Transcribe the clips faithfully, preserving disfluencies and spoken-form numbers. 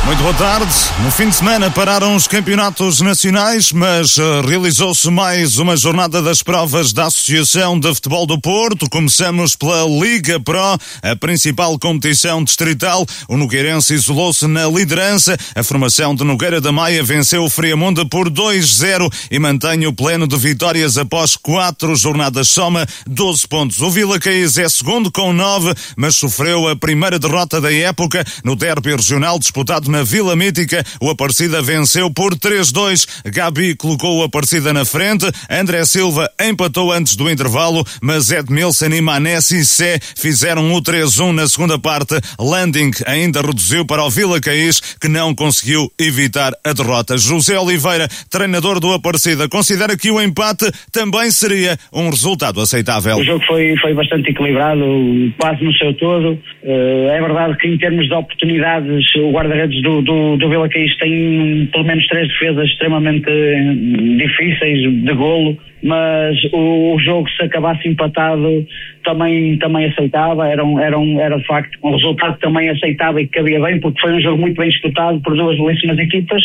Muito boa tarde. No fim de semana pararam os campeonatos nacionais, mas uh, realizou-se mais uma jornada das provas da Associação de Futebol do Porto. Começamos pela Liga Pro, a principal competição distrital. O Nogueirense isolou-se na liderança. A formação de Nogueira da Maia venceu o Friamonte por dois zero e mantém o pleno de vitórias após quatro jornadas, soma doze pontos. O Vila Caís é segundo com nove, mas sofreu a primeira derrota da época no derby regional disputado na Na Vila Mítica. O Aparecida venceu por três dois. Gabi colocou o Aparecida na frente. André Silva empatou antes do intervalo, mas Edmilson e Mané Cissé fizeram o três um na segunda parte. Landing ainda reduziu para o Vila Caís, que não conseguiu evitar a derrota. José Oliveira, treinador do Aparecida, considera que o empate também seria um resultado aceitável. O jogo foi, foi bastante equilibrado, quase no seu todo. É verdade que em termos de oportunidades, o guarda-redes do, do, do Vila Caís tem pelo menos três defesas extremamente difíceis de golo, mas o, o jogo, se acabasse empatado, também, também aceitava, era, um, era, um, era de facto um resultado também aceitável e que cabia bem, porque foi um jogo muito bem disputado por duas belíssimas equipas,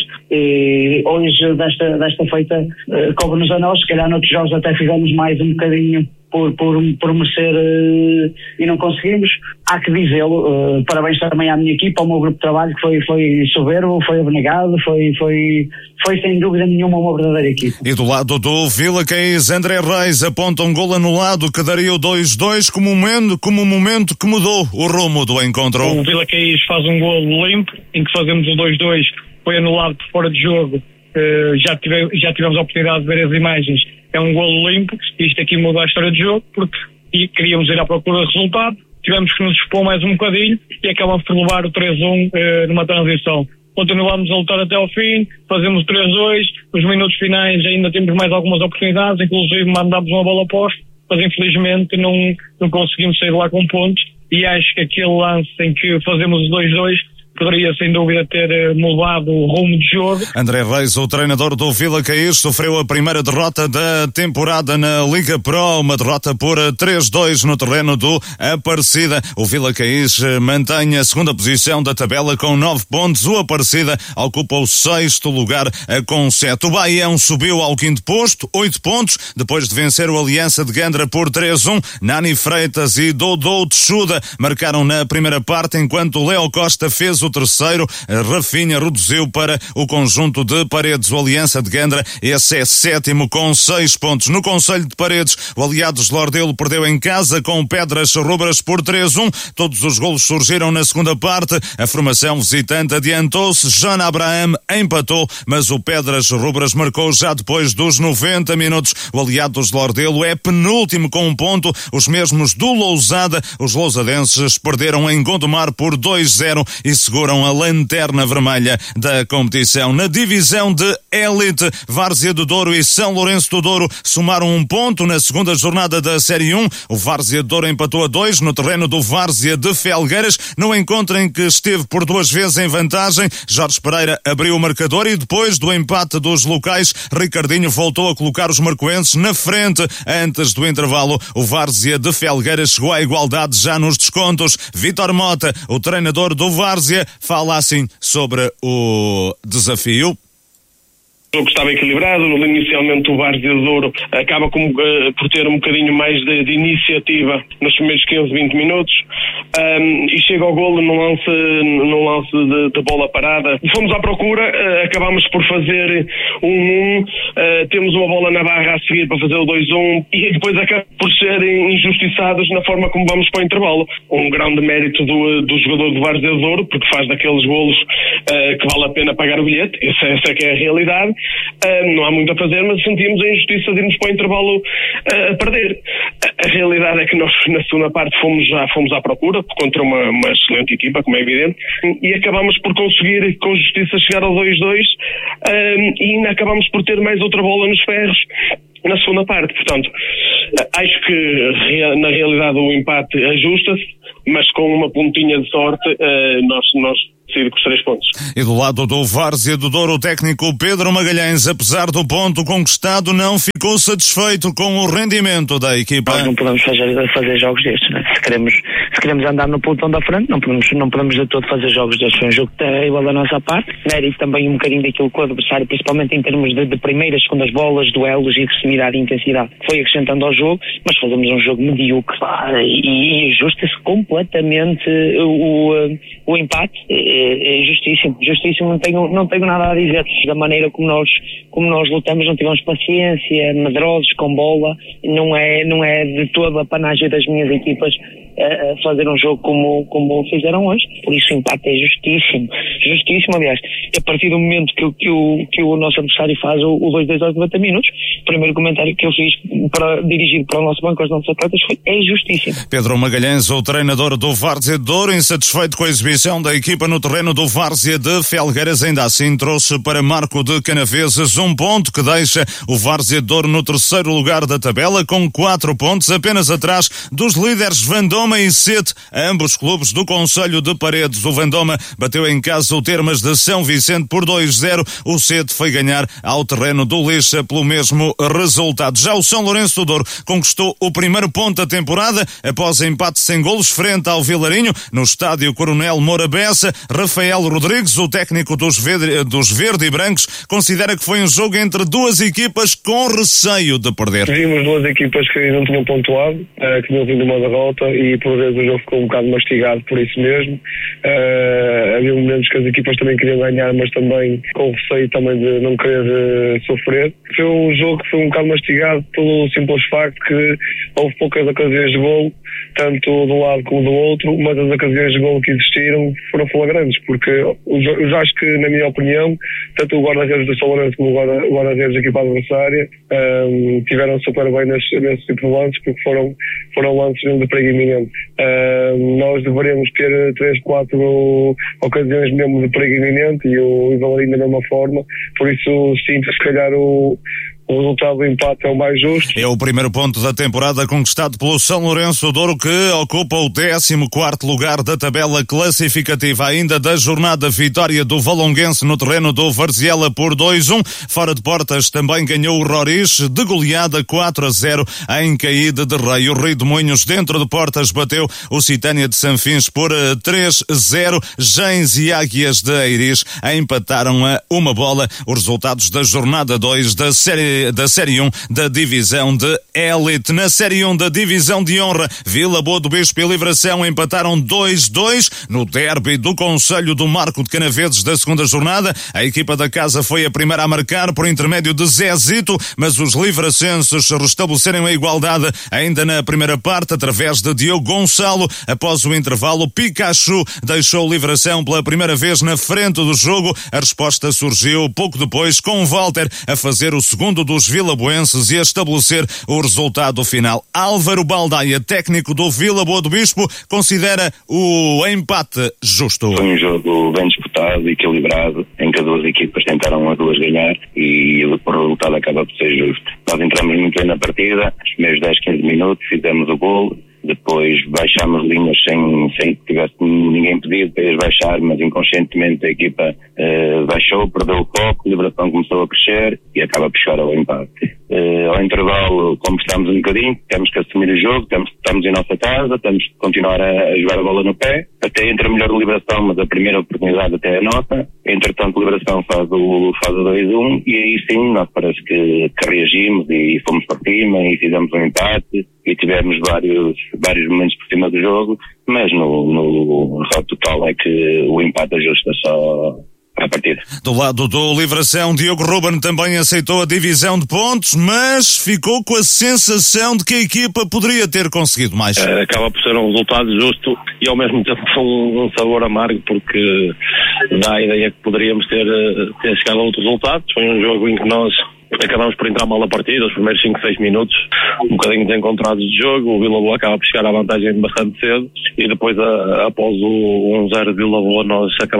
e hoje, desta, desta feita, uh, coube-nos a nós. Se calhar noutros jogos até fizemos mais um bocadinho por, por, por merecer uh, e não conseguimos. Há que dizê-lo, uh, parabéns também à minha equipa, ao meu grupo de trabalho, que foi, foi soberbo, foi abnegado, foi, foi, foi sem dúvida nenhuma uma verdadeira equipa. E do lado do Vila Caís, André Reis aponta um gol anulado que daria o dois dois como momento, como momento que mudou o rumo do encontro. O Vila Caís faz um gol limpo, em que fazemos o dois dois, foi anulado por fora de jogo. Uh, já, tive, já tivemos a oportunidade de ver as imagens. É um golo limpo, isto aqui muda a história do jogo, porque queríamos ir à procura de resultado, tivemos que nos expor mais um bocadinho e acabamos por levar o três um uh, numa transição. Continuamos a lutar até ao fim, fazemos o três dois, nos minutos finais ainda temos mais algumas oportunidades, inclusive mandámos uma bola posta, mas infelizmente não, não conseguimos sair lá com pontos, e acho que aquele lance em que fazemos os dois dois poderia sem dúvida ter mudado o rumo de jogo. André Reis, o treinador do Vila Caís, sofreu a primeira derrota da temporada na Liga Pro, uma derrota por três dois no terreno do Aparecida. O Vila Caís mantém a segunda posição da tabela com nove pontos. O Aparecida ocupa o sexto lugar com sete. O Baião subiu ao quinto posto, oito pontos, depois de vencer o Aliança de Gandra por três um. Nani Freitas e Dodô Teixuda marcaram na primeira parte, enquanto o Léo Costa fez o terceiro. Rafinha reduziu para o conjunto de Paredes. O Aliança de Gandra, esse é sétimo com seis pontos. No Concelho de Paredes, o Aliados de Lordelo perdeu em casa com Pedras Rubras por três um. Todos os golos surgiram na segunda parte. A formação visitante adiantou-se. Jana Abraham empatou, mas o Pedras Rubras marcou já depois dos noventa minutos. O Aliados de Lordelo é penúltimo com um ponto. Os mesmos do Lousada. Os lousadenses perderam em Gondomar por dois zero e seguram a lanterna vermelha da competição. Na divisão de Elite, Várzea do Douro e São Lourenço do Douro somaram um ponto na segunda jornada da Série um. O Várzea do Douro empatou a dois no terreno do Várzea de Felgueiras, no encontro em que esteve por duas vezes em vantagem. Jorge Pereira abriu o marcador e depois do empate dos locais, Ricardinho voltou a colocar os marcoenses na frente. Antes do intervalo, o Várzea de Felgueiras chegou à igualdade já nos descontos. Vítor Mota, o treinador do Várzea, fala assim sobre o desafio. O jogo estava equilibrado. Inicialmente o Várzea do Douro acaba com, uh, por ter um bocadinho mais de, de iniciativa nos primeiros quinze, vinte minutos, um, e chega ao golo num lance, num lance de, de bola parada. Fomos à procura, uh, acabámos por fazer um um, uh, temos uma bola na barra a seguir para fazer o dois um e depois acabamos por ser injustiçados na forma como vamos para o intervalo. Um grande mérito do, do jogador do Várzea do Douro, porque faz daqueles golos uh, que vale a pena pagar o bilhete. Essa, essa é que é a realidade. Uh, não há muito a fazer, mas sentimos a injustiça de irmos para o intervalo uh, a perder. A, a realidade é que nós na segunda parte fomos, já fomos à procura contra uma, uma excelente equipa, como é evidente, e acabamos por conseguir com justiça chegar ao dois dois, uh, e ainda acabamos por ter mais outra bola nos ferros na segunda parte. Portanto, acho que na realidade o empate ajusta-se, mas com uma pontinha de sorte uh, nós, nós decidido com os três pontos. E do lado do Várzea do Douro, o técnico Pedro Magalhães, apesar do ponto conquistado, não ficou satisfeito com o rendimento da equipa. Nós não podemos fazer, fazer jogos destes, né? Se queremos, se queremos andar no pelotão da frente, não podemos, não podemos de todo fazer jogos destes. Foi um jogo terrível da nossa parte, mérito também um bocadinho daquilo que o adversário, principalmente em termos de, de primeiras, segundas bolas, duelos e agressividade e intensidade, foi acrescentando ao jogo, mas fazemos um jogo medíocre, pá, e, e ajusta-se completamente o, o, o empate. É, é justíssimo, justíssimo, não tenho, não tenho nada a dizer. Da maneira como nós, como nós lutamos, não tivemos paciência, medrosos com bola, não é, não é de toda a panagem das minhas equipas a fazer um jogo como, como fizeram hoje. Por isso o empate é justíssimo, justíssimo, aliás, a partir do momento que, que, o, que o nosso adversário faz o, o dois dois aos noventa minutos, o primeiro comentário que eu fiz para dirigir para o nosso banco aos nossos atletas foi: é justíssimo. Pedro Magalhães, o treinador do Várzea de Douro, insatisfeito com a exibição da equipa no terreno do Várzea de Felgueiras, ainda assim trouxe para Marco de Canaveses um ponto que deixa o Várzea de Douro no terceiro lugar da tabela com quatro pontos, apenas atrás dos líderes Vendôme e Sete, ambos clubes do concelho de Paredes. O Vendôme bateu em casa o Termas de São Vicente por dois zero. O Sete foi ganhar ao terreno do Lixa pelo mesmo resultado. Já o São Lourenço do Douro conquistou o primeiro ponto da temporada após empate sem golos frente ao Vilarinho no estádio Coronel Moura Bessa. Rafael Rodrigues, o técnico dos verde, dos verde e brancos, considera que foi um jogo entre duas equipas com receio de perder. Vimos duas equipas que não tinham pontuado, que tinham vindo uma derrota, e por vezes o jogo ficou um bocado mastigado por isso mesmo. Uh, havia momentos que as equipas também queriam ganhar, mas também com receio também de não querer uh, sofrer. Foi um jogo que foi um bocado mastigado pelo simples facto que houve poucas ocasiões de golo, tanto de um lado como do outro, mas as ocasiões de golo que existiram foram flagrantes, porque eu acho que, na minha opinião, tanto o guarda-redes do São Lourenço como o guarda-redes da equipa adversária um, tiveram super bem nesse, nesse tipo de lances, porque foram, foram lances de perigo iminente. Uh, nós deveríamos ter três, quatro ocasiões mesmo de perigo iminente, e o Vilarinho da mesma forma. Por isso sinto se calhar o O resultado do empate é o mais justo. É o primeiro ponto da temporada conquistado pelo São Lourenço do Douro, que ocupa o décimo quarto lugar da tabela classificativa. Ainda da jornada, vitória do Valonguense no terreno do Varziela por dois a um. Fora de portas também ganhou o Roriz de goleada quatro a zero em Caíde de Rei. O Rio de Moinhos dentro de portas bateu o Citânia de Sanfins por três a zero. Gens e Águias de Eiris empataram a uma bola. Os resultados da jornada dois da série da Série um da Divisão de Elite. Na Série um da Divisão de Honra, Vila Boa do Bispo e Livração empataram dois a dois no derby do Concelho do Marco de Canaveses da segunda jornada. A equipa da casa foi a primeira a marcar por intermédio de Zezito, mas os livracenses restabeleceram a igualdade ainda na primeira parte através de Diogo Gonçalo. Após o intervalo, Pikachu deixou o Livração pela primeira vez na frente do jogo. A resposta surgiu pouco depois, com Walter a fazer o segundo dos vilaboenses e a estabelecer o resultado final. Álvaro Baldaia, técnico do Vila Boa do Bispo, considera o empate justo. Foi um jogo bem disputado e equilibrado, em que as duas equipas tentaram as duas ganhar, e o resultado acaba por ser justo. Nós entramos muito bem na partida, os primeiros dez, quinze minutos fizemos o golo. Depois baixámos linhas sem, sem que tivesse ninguém pedido para eles baixar, mas inconscientemente a equipa uh, baixou, perdeu o foco, a Liberação começou a crescer e acaba por chegar ao empate. Uh, ao intervalo, como estamos um bocadinho, temos que assumir o jogo, temos, estamos em nossa casa, temos que continuar a, a jogar a bola no pé, até entra melhor a Liberação, mas a primeira oportunidade até é nossa. Entretanto, a Liberação faz o, faz o dois a um, e aí sim, nós parece que, que reagimos e fomos para cima e fizemos um empate e tivemos vários, vários momentos por cima do jogo, mas no, no, no total é que o empate ajusta só a partida. Do lado do Livração, Diogo Ruben também aceitou a divisão de pontos, mas ficou com a sensação de que a equipa poderia ter conseguido mais. É, acaba por ser um resultado justo e ao mesmo tempo um, um sabor amargo, porque dá a ideia que poderíamos ter, ter chegado a outros resultados. Foi um jogo em que nós acabamos por entrar mal a partida, os primeiros cinco, seis minutos, um bocadinho desencontrados de jogo. O Vila Boa acaba por chegar à vantagem bastante cedo e depois, a, após o um zero de Vila Boa, nós acabamos por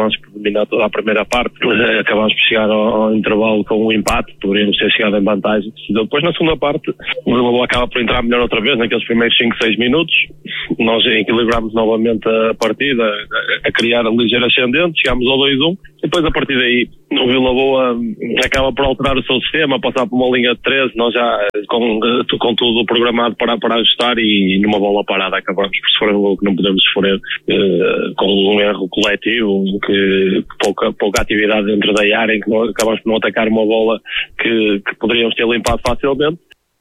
dominar toda a primeira parte. Acabámos por chegar ao, ao intervalo com um empate, poderíamos ter chegado em vantagem. Depois, na segunda parte, o Vila Boa acaba por entrar melhor outra vez, naqueles primeiros cinco, seis minutos. Nós equilibramos novamente a partida, a, a criar a ligeira ascendente, chegámos ao dois a um. E depois, a partir daí, o Vila Boa acaba por alterar o seu sistema, passar por uma linha de treze, nós já com, com tudo programado para, para ajustar, e numa bola parada acabamos por sofrer um gol que não podemos sofrer, eh, com um erro coletivo, que pouca, pouca atividade dentro da área, em que nós acabamos por não atacar uma bola que, que poderíamos ter limpado facilmente.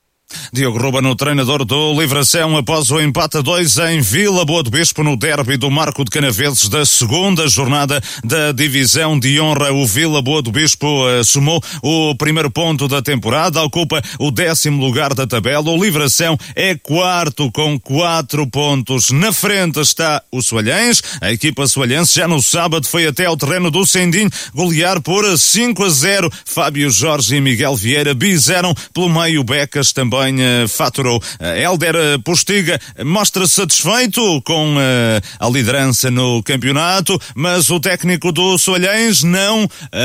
Diogo Ruben, o treinador do Livração, após o empate a dois em Vila Boa do Bispo no derby do Marco de Canaveses da segunda jornada da divisão de honra. O Vila Boa do Bispo somou o primeiro ponto da temporada, ocupa o décimo lugar da tabela. O Livração é quarto com quatro pontos. Na frente está o Soalhães. A equipa soalhense já no sábado foi até ao terreno do Sendinho golear por cinco a zero. Fábio Jorge e Miguel Vieira bizaram pelo meio. Becas também faturou. Hélder Postiga mostra-se satisfeito com a liderança no campeonato, mas o técnico do Soalhães não uh,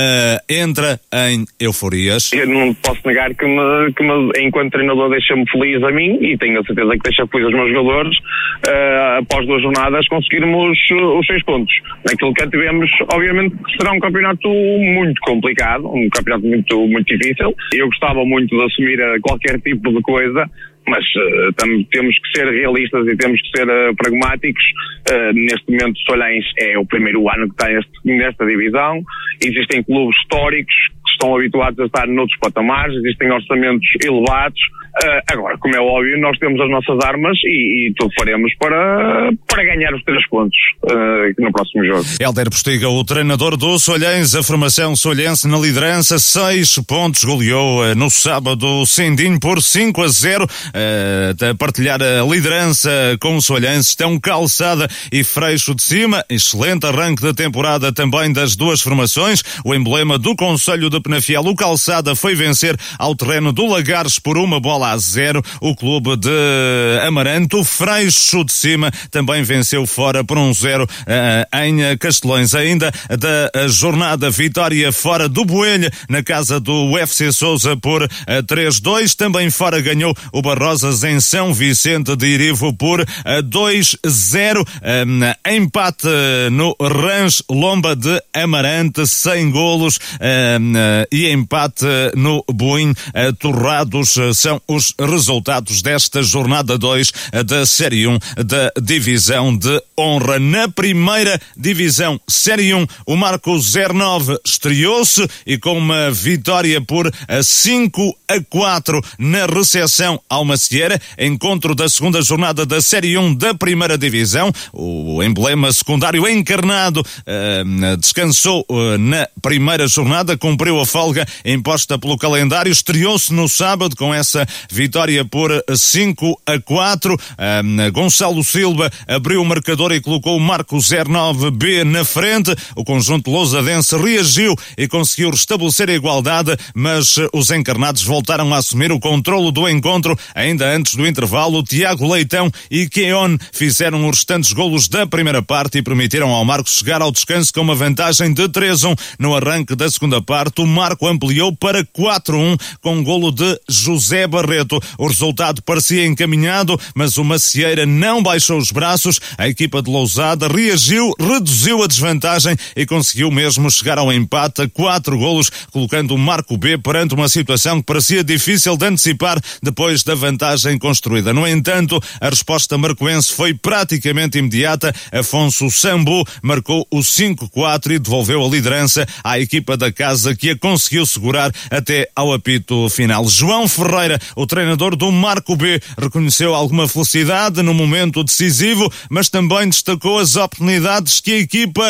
entra em euforias. Eu não posso negar que, me, que me, enquanto treinador, deixa-me feliz a mim, e tenho a certeza que deixa feliz os meus jogadores, uh, após duas jornadas conseguirmos os seis pontos. Naquilo que tivemos, obviamente será um campeonato muito complicado, um campeonato muito, muito difícil. Eu gostava muito de assumir qualquer tipo de coisa, mas uh, tam, temos que ser realistas e temos que ser uh, pragmáticos. Uh, neste momento, Soalhães é o primeiro ano que está neste, nesta divisão. Existem clubes históricos que estão habituados a estar noutros patamares, existem orçamentos elevados. Uh, agora, como é óbvio, nós temos as nossas armas e, e tudo faremos para, para ganhar os três pontos uh, no próximo jogo. Hélder Postiga, o treinador do Soalhães, a formação soalhense na liderança, seis pontos, goleou uh, no sábado o Sendinho por cinco a zero. Uh, a partilhar a liderança com o Soalhães estão Calçada e Freixo de Cima. Excelente arranque da temporada também das duas formações. O emblema do Concelho de Penafiel, o Calçada, foi vencer ao terreno do Lagares por uma bola a zero. O clube de Amarante, o Freixo de Cima, também venceu fora por um zero uh, em Castelões. Ainda da jornada, vitória fora do Boelho na casa do U F C Sousa por uh, três a dois. Também fora ganhou o Barrosas em São Vicente de Irivo por uh, dois a zero. Um, empate no Rancho Lomba de Amarante, sem golos, um, uh, e empate no Boim uh, Torrados uh, são os resultados desta jornada dois da Série um da Divisão de Honra. Na primeira Divisão Série um, o Marco zero nove estreou-se e com uma vitória por cinco a quatro na recepção ao Macieira, encontro da segunda jornada da Série um da primeira Divisão. O emblema secundário encarnado uh, descansou uh, na primeira jornada, cumpriu a folga imposta pelo calendário, estreou-se no sábado com essa vitória por cinco a quatro. Um, Gonçalo Silva abriu o marcador e colocou o Marco zero nove B na frente. O conjunto lousadense reagiu e conseguiu restabelecer a igualdade, mas os encarnados voltaram a assumir o controlo do encontro. Ainda antes do intervalo, Tiago Leitão e Keon fizeram os restantes golos da primeira parte e permitiram ao Marco chegar ao descanso com uma vantagem de três a um. No arranque da segunda parte, o Marco ampliou para quatro a um com um golo de José Barreto. O resultado parecia encaminhado, mas o Macieira não baixou os braços. A equipa de Lousada reagiu, reduziu a desvantagem e conseguiu mesmo chegar ao empate a quatro golos, colocando o Marco B perante uma situação que parecia difícil de antecipar depois da vantagem construída. No entanto, a resposta marcoense foi praticamente imediata. Afonso Sambu marcou o cinco a quatro e devolveu a liderança à equipa da casa, que a conseguiu segurar até ao apito final. João Ferreira, o treinador do Marco B, reconheceu alguma felicidade no momento decisivo, mas também destacou as oportunidades que a equipa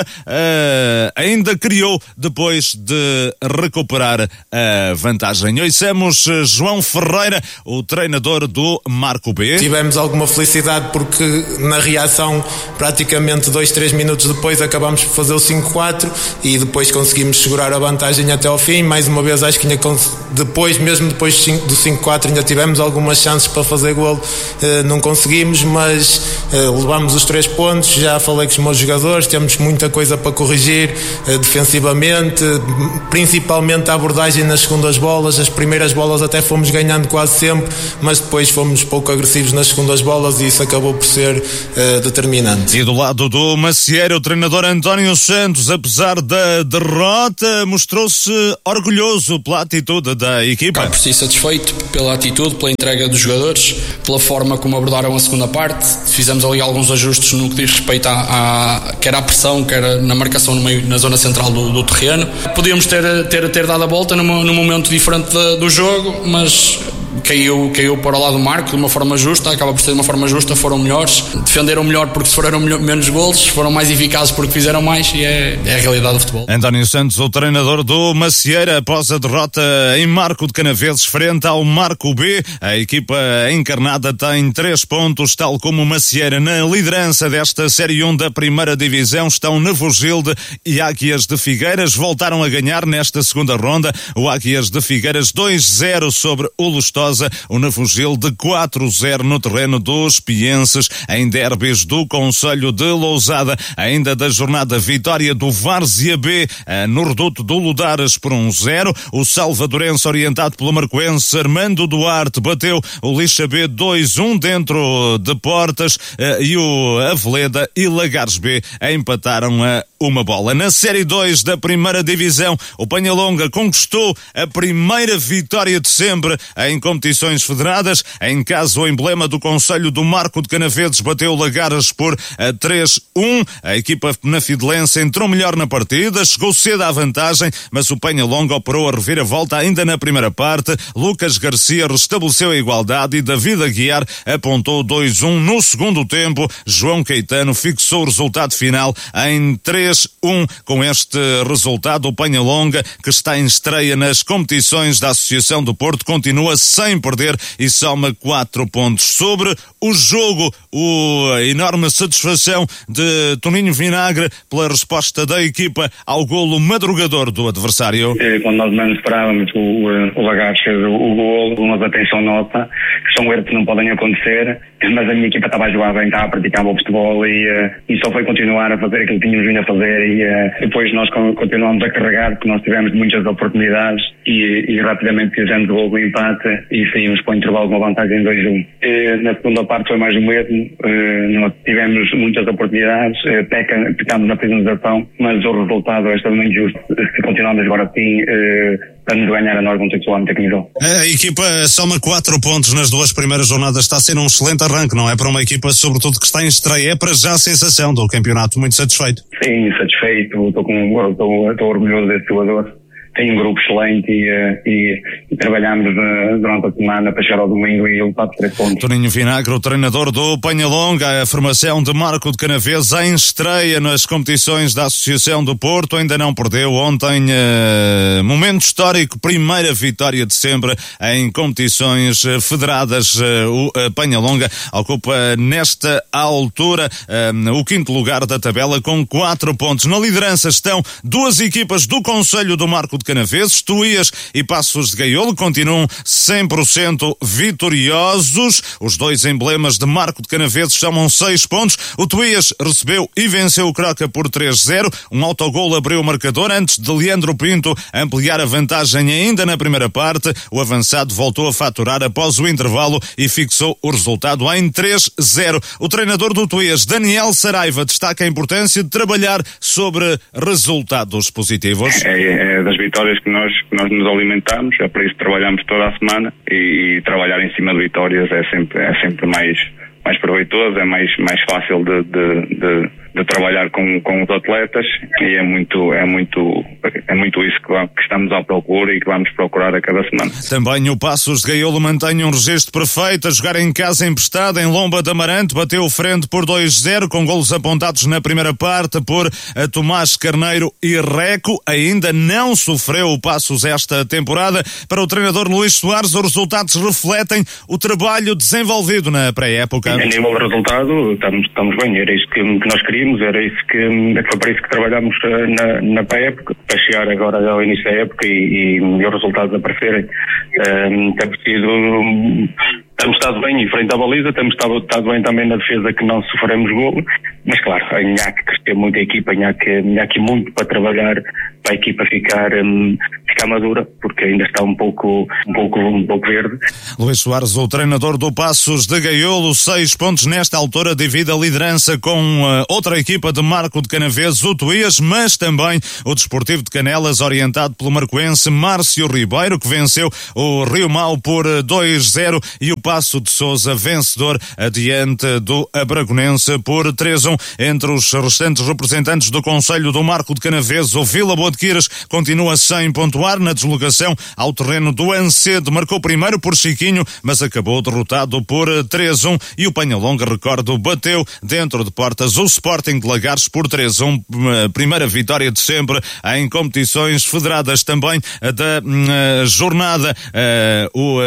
uh, ainda criou depois de recuperar a vantagem. Ouçamos João Ferreira, o treinador do Marco B. Tivemos alguma felicidade porque na reação, praticamente dois, três minutos depois, acabámos por fazer o cinco a quatro e depois conseguimos segurar a vantagem até ao final. fim. Mais uma vez acho que ainda depois, mesmo depois do cinco quatro, ainda tivemos algumas chances para fazer golo, não conseguimos, mas levamos os três pontos. Já falei com os meus jogadores, temos muita coisa para corrigir defensivamente, principalmente a abordagem nas segundas bolas. As primeiras bolas até fomos ganhando quase sempre, mas depois fomos pouco agressivos nas segundas bolas e isso acabou por ser uh, determinante. E do lado do Macieira, o treinador António Santos, apesar da derrota, mostrou-se orgulhoso pela atitude da equipa. Acabo por si satisfeito pela atitude, pela entrega dos jogadores, pela forma como abordaram a segunda parte. Fizemos ali alguns ajustes no que diz respeito à, à quer à pressão, quer na marcação no meio, na zona central do, do terreno. Podíamos ter, ter, ter dado a volta num, num momento diferente de, do jogo, mas caiu, caiu para o lado do Marco de uma forma justa, acaba por ser de uma forma justa, foram melhores, defenderam melhor porque sofreram menos golos, foram mais eficazes porque fizeram mais e é, é a realidade do futebol. António Santos, o treinador do Macieira, após a derrota em Marco de Canaveses frente ao Marco B, a equipa encarnada tem três pontos, tal como o Macieira. Na liderança desta Série um da primeira divisão estão Nevogilde e Águias de Figueiras, voltaram a ganhar nesta segunda ronda, o Águias de Figueiras dois zero sobre o Lustosa, o Nevogilde quatro zero no terreno dos Pienses. Em derbys do Concelho de Lousada, ainda da jornada, vitória do Várzea B no reduto do Ludares por um zero, o Salvadorense, orientado pelo marcoense Armando Duarte, bateu o Lixa B dois um dentro de portas, e o Aveleda e Lagares B empataram a uma bola. Na Série dois da primeira divisão, o Penhalonga conquistou a primeira vitória de sempre em competições federadas. Em casa, o emblema do Concelho do Marco de Canaveses bateu o Lagares por três um. A equipa penafidelense entrou melhor na partida, chegou cedo à vantagem, mas o Penhalonga operou a reviravolta ainda na primeira parte. Lucas Garcia restabeleceu a igualdade e David Aguiar apontou dois um no segundo tempo. João Caetano fixou o resultado final em três um. Com este resultado, o Penhalonga, que está em estreia nas competições da Associação do Porto, continua sem perder e soma quatro pontos. Sobre o jogo, a enorme satisfação de Toninho Vinagre pela resposta da equipa ao golo madrugador do adversário. Quando nós menos esperávamos, o, o Lagares fez o, o golo, uma atenção nota, que são erros que não podem acontecer, mas a minha equipa estava a jogar bem, estava a praticar bom futebol e, e só foi continuar a fazer aquilo que tínhamos vindo a fazer e depois nós continuamos a carregar porque nós tivemos muitas oportunidades e, e rapidamente fizemos o golo do empate e saímos para o intervalo com uma vantagem dois um. Na segunda parte foi mais o mesmo, nós tivemos muitas oportunidades, pecámos na finalização, mas o resultado é extremamente justo. Se continuarmos agora assim, para nos ganhar a nós vão ter que soar muito nível. A equipa soma quatro pontos nas duas primeiras jornadas, está a ser um excelente arranque, não é? Para uma equipa, sobretudo, que está em estreia, é para já a sensação do campeonato, muito satisfeito. Sim, satisfeito, estou, com, estou, estou orgulhoso desse jogador. Tem um grupo excelente e, e, e trabalhamos uh, durante a semana para chegar ao domingo e lutar por três pontos. Toninho Vinagre, o treinador do Penhalonga, a formação de Marco de Canaveses em estreia nas competições da Associação do Porto, ainda não perdeu ontem, uh, momento histórico, primeira vitória de sempre em competições federadas. Uh, o uh, Penhalonga ocupa nesta altura uh, o quinto lugar da tabela com quatro pontos. Na liderança estão duas equipas do Concelho do Marco de Canaveses, Tuías e Passos de Gaiolo, continuam cem por cento vitoriosos. Os dois emblemas de Marco de Canaveses somam seis pontos. O Tuías recebeu e venceu o Croca por três zero. Um autogol abriu o marcador antes de Leandro Pinto ampliar a vantagem ainda na primeira parte. O avançado voltou a faturar após o intervalo e fixou o resultado em três zero. O treinador do Tuías, Daniel Saraiva, destaca a importância de trabalhar sobre resultados positivos. É, é das vitórias que nós, que nós nos alimentamos, é por isso que trabalhamos toda a semana e, e trabalhar em cima de vitórias é sempre, é sempre mais, mais proveitoso, é mais, mais fácil de, de, de, de trabalhar com, com os atletas e é muito, é muito, é muito isso que, que estamos à procura e que vamos procurar a cada semana. Também o Passos de Gaiolo mantém um registro perfeito, a jogar em casa emprestada em Lomba de Amarante, bateu o frente por dois zero com golos apontados na primeira parte por Tomás Carneiro e Reco. Ainda não sofreu o Passos esta temporada. Para o treinador Luís Soares, os resultados refletem o trabalho desenvolvido na pré-época. A nível de resultado estamos, estamos bem, era isso que, que nós queríamos. conseguimos, era isso que, foi para isso que trabalhámos na, na pré-época, para chegar agora ao início da época e, e, e os resultados aparecerem. Um, temos tido, temos estado bem em frente à baliza, temos estado, estado bem também na defesa, que não sofremos golo, mas claro, ainda há que crescer muito a equipa, ainda há, que, ainda há aqui muito para trabalhar, para a equipa ficar, um, ficar madura, porque ainda está um pouco, um pouco, um pouco verde. Luís Soares, o treinador do Passos de Gaiolo, seis pontos nesta altura, divide a liderança com uh, outra equipa de Marco de Canaveses, o Tuías, mas também o Desportivo de Canelas, orientado pelo marcoense Márcio Ribeiro, que venceu o Rio Mau por dois zero, e o Passo de Sousa, vencedor adiante do Abragonense por três a um. Entre os restantes representantes do Conselho do Marco de Canaveses, o Vila Boa de Quiras continua sem pontuar na deslocação ao terreno do Ancedo. Marcou primeiro por Chiquinho, mas acabou derrotado por três a um, e o Penhalonga, recordo, bateu dentro de portas o Sporting de Lagares por três a um, primeira vitória de sempre em competições federadas. Também da uh, jornada, uh, o, uh,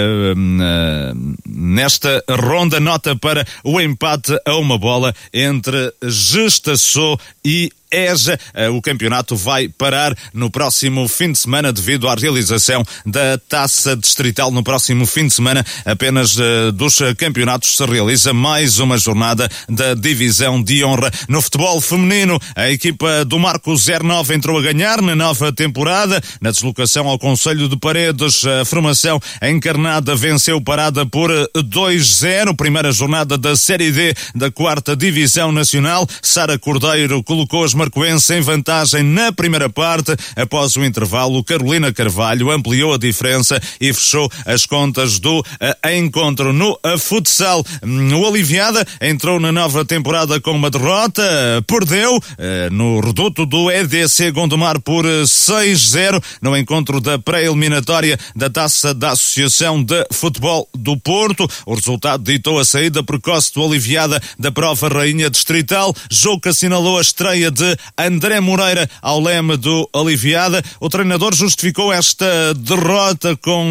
uh, nesta ronda, nota para o empate a uma bola entre Gestaçô e EJA. O campeonato vai parar no próximo fim de semana devido à realização da Taça Distrital. No próximo fim de semana, apenas uh, dos campeonatos, se realiza mais uma jornada da Divisão de Honra. No futebol feminino, a equipa do Marco zero nove entrou a ganhar na nova temporada. Na deslocação ao Conselho de Paredes, a formação encarnada venceu Parada por dois zero. Primeira jornada da Série D da quarta Divisão Nacional. Sara Cordeiro colocou as marcoense em vantagem na primeira parte. Após o intervalo, Carolina Carvalho ampliou a diferença e fechou as contas do uh, encontro. No uh, futsal, um, o Aliviada entrou na nova temporada com uma derrota, uh, perdeu uh, no reduto do E D C Gondomar por uh, seis zero no encontro da pré-eliminatória da Taça da Associação de Futebol do Porto. O resultado ditou a saída precoce do Aliviada da prova Rainha Distrital, jogo que assinalou a estreia de André Moreira ao leme do Aliviada. O treinador justificou esta derrota com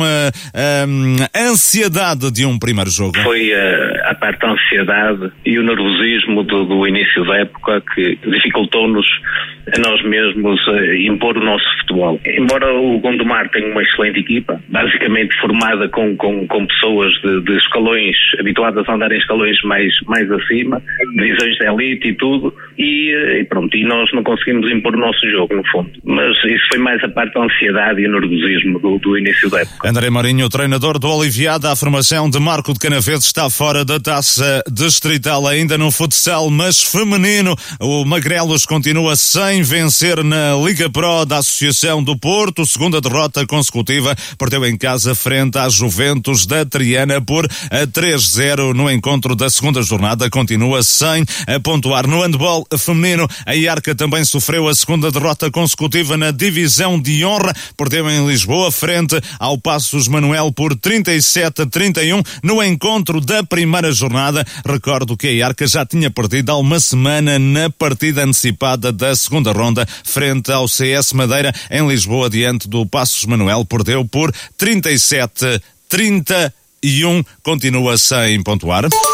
a, a ansiedade de um primeiro jogo. Foi a, a parte da ansiedade e o nervosismo do, do início da época que dificultou-nos a nós mesmos a impor o nosso futebol. Embora o Gondomar tenha uma excelente equipa, basicamente formada com, com, com pessoas de, de escalões, habituadas a andar em escalões mais, mais acima, divisões de elite e tudo, e, e pronto, e nós não conseguimos impor o nosso jogo, no fundo. Mas isso foi mais a parte da ansiedade e o nervosismo do, do início da época. André Marinho, treinador do Aliviada, a formação de Marco de Canaveses está fora da Taça Distrital. Ainda no futsal, mas feminino, o Magrelos continua sem vencer na Liga Pro da Associação do Porto. Segunda derrota consecutiva, perdeu em casa frente à Juventus da Triana por três zero no encontro da segunda jornada. Continua sem pontuar. No handball feminino, a Iarca também sofreu a segunda derrota consecutiva na Divisão de Honra. Perdeu em Lisboa frente ao Passos Manuel por trinta e sete a trinta e um no encontro da primeira jornada. Recordo que a Iarca já tinha perdido há uma semana na partida antecipada da segunda ronda frente ao C S Madeira em Lisboa, diante do Passos Manuel. Perdeu por trinta e sete a trinta e um. Continua sem pontuar.